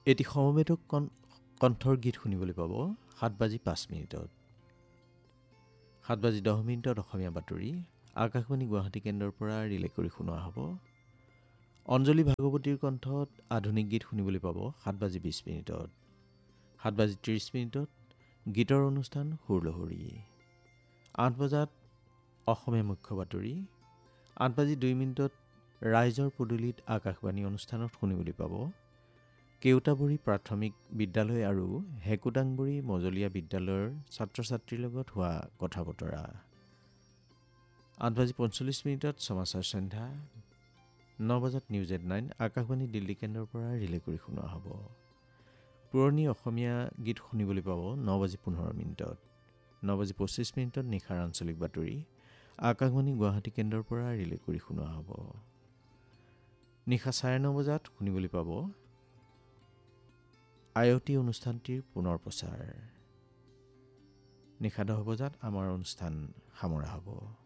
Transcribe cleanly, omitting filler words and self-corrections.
এটি সমবেতক কণ্ঠৰ গীত শুনিবলৈ পাব 7:05। 7:10 অসমীয়া বাতৰি আকাশবাণী গুৱাহাটী কেন্দ্ৰৰ পৰা ৰিলে কৰি শুনোৱা হ'ব। অঞ্জলি ভাগৱতীৰ কণ্ঠত আধুনিক গীত শুনিবলৈ পাব 7:20। 7:30 গীতৰ অনুষ্ঠান সুৰলহৰী। 8 বজাত অসমীয়া মুখ্য বাতৰি। 8:02 ৰাইজৰ পদূলিত আকাশবাণী অনুষ্ঠানত শুনিবলৈ পাব কেওটাবৰী প্ৰাথমিক বিদ্যালয় আৰু হেকুদাংবৰী মজলীয়া বিদ্যালয়ৰ ছাত্ৰ ছাত্ৰীৰ লগত হোৱা কথা বতৰা। 8:45 সমাচাৰ সন্ধ্যা। 9 বজাত নিউজ এট 9 আকাশবাণী দিল্লী কেন্দ্ৰৰ পৰা ৰিলে কৰি শুনোৱা হ'ব। পুৰণি অসমীয়া গীত শুনিবলৈ পাব 9:15। 9:25 নিশাৰ আঞ্চলিক বাতৰি আকাশবাণী গুৱাহাটী কেন্দ্ৰৰ পৰা ৰিলে কৰি শুনোৱা হ'ব। নিশা 9:30 বজাত শুনিবলৈ পাব আয়তী অনুষ্ঠানটিৰ পুনৰ প্ৰচাৰ। নিশা 10 বজাত আমাৰ অনুষ্ঠান সামৰা হ'ব।